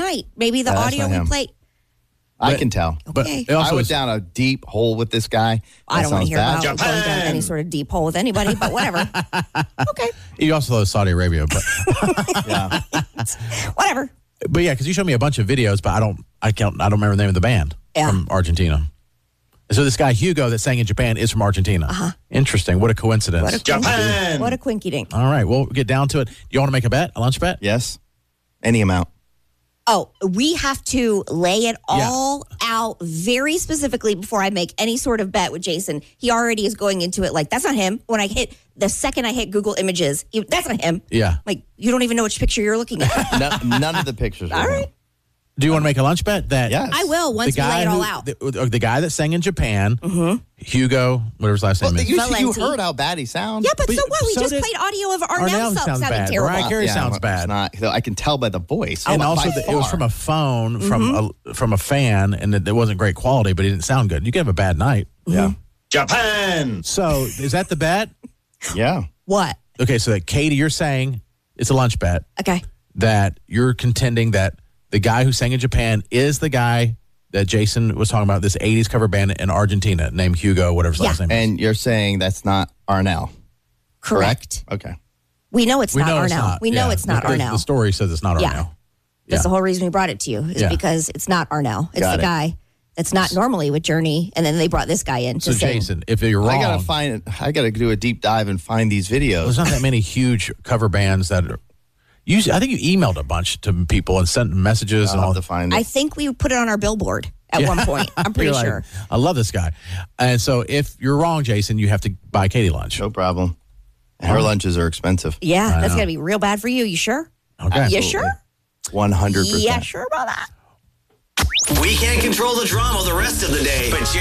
night. Maybe the that's audio not we him. play. I can tell. But Okay. it also I went is- down a deep hole with this guy. I don't want to hear about bad. going down any sort of deep hole with anybody, but whatever. Okay, you also love Saudi Arabia, but Yeah. whatever. but yeah, because you showed me a bunch of videos, but I don't remember the name of the band from Argentina. So this guy Hugo that sang in Japan is from Argentina. Interesting. What a coincidence. What a Japan. What a quinky dink. All right, we'll get down to it. Do you want to make a bet, a lunch bet? Yes. Any amount. Oh, we have to lay it all out very specifically before I make any sort of bet with Jason. He already is going into it like, that's not him. When the second I hit Google Images, that's not him. Yeah. Like, you don't even know which picture you're looking at. None of the pictures. All right. Do you want to make a lunch bet? That Yes. I will once we lay it all out. The guy that sang in Japan, Hugo, whatever his last name Well, is. you Valenti. heard how bad he sounds. Yeah, but so what? We so just did- played audio of Arnell Arnell sounds sounding bad. terrible. Mariah Carey sounds it's bad. Not, I can tell by the voice. And by also, it was far. from a phone from a fan, and it wasn't great quality, but it didn't sound good. You could have a bad night. Yeah. Japan. So, is that the bet? Yeah. What? Okay, so that Katie, you're saying it's a lunch bet Okay. that you're contending that the guy who sang in Japan is the guy that Jason was talking about, this 80s cover band in Argentina named Hugo, whatever his last name is. And you're saying that's not Arnell. Correct. Okay. We know it's We not know Arnell. it's not. We know Yeah. it's not The Arnell. story says it's not Yeah. Arnell. That's the whole reason we brought it to you is Yeah. because it's not Arnell. It's Got the it. guy that's not normally with Journey, and then they brought this guy in to So, sing. Jason, if you're wrong, I gotta do a deep dive and find these videos. there's not that many huge cover bands that are. I think you emailed a bunch to people and sent messages and I'll all. have to find it. I think we put it on our billboard at one point. I'm pretty You're like, sure. I love this guy. And so if you're wrong, Jason, you have to buy Katie lunch. No problem. And her lunches are expensive. Yeah, that's know. going to be real bad for you. You sure? Okay. You sure? 100%. Yeah, sure about that. We can't control the drama the rest of the day, but